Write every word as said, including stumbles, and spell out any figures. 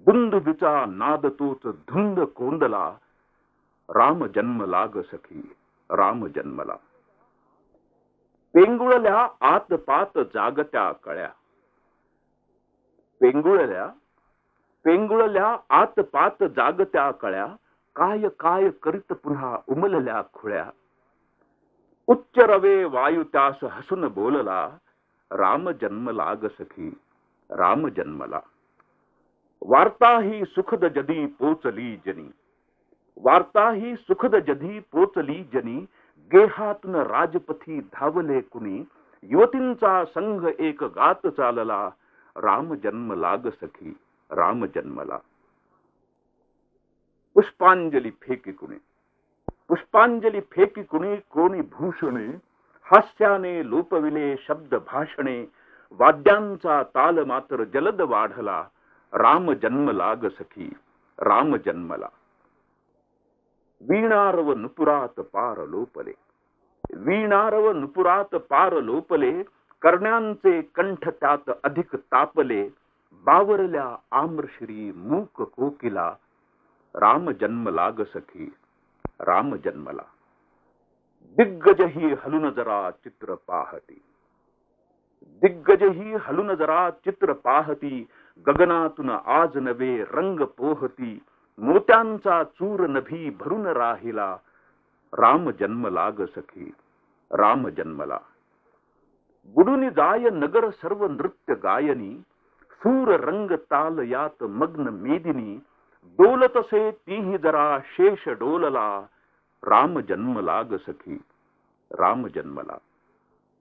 दुंदुबीचा नाद तोच धुंद कोंदला, राम जन्म लाग सखी राम जन्मला. पेंगुळल्या आत पात जागत्या कळ्या, पेंगुळल्या पेंगुळल्या आत पात जागत्या कळ्या, काय काय करीत पुन्हा उमलल्या खुळ्या. उच्च रवे वायू त्यास हसून बोलला, राम जन्म लाग सखी राम जन्मला. वार्ता ही सुखद जदी पोचली जनी, वार्ता ही सुखद जदी पोचली जनी, गेहातून राजपथी धावले कुणी, युवतींचा संघ एक गात चालला, राम जन्म लाग सखी राम जन्मला. पुष्पांजली फेकी कुणी, पुष्पांजली फेकी कुणी, कोणी भूषणे हास्याने लोपविले शब्द भाषणे, वाद्यांचा ताल मात्र जलद वाढला, राम जन्म लाग सखी राम जन्मला. वीणारव नुपुरात पार लोपले, वीणारव नुपुरात पार लोपले, करण्यांचे कंठ त्यात अधिक तापले, बावरल्या आम्रश्री मूक कोकिला, राम जन्म लाग सखी राम जन्मला. दिग्गजही हलुन जरा चित्र पाहती, दिग्गजही हलुन जरा चित्र पाहती, गगनातून आज नवे रंग पोहती, मोत्यांचा चूर नभी भरून राहिला, राम जन्म लाग सखी राम जन्मला. बुडून जाय नगर सर्व नृत्य गायनी, सूर रंग ताल यात मग्न मेदिनी, डोलतसे तीही जरा शेष डोलला, राम जन्म लाग सखी राम जन्मला.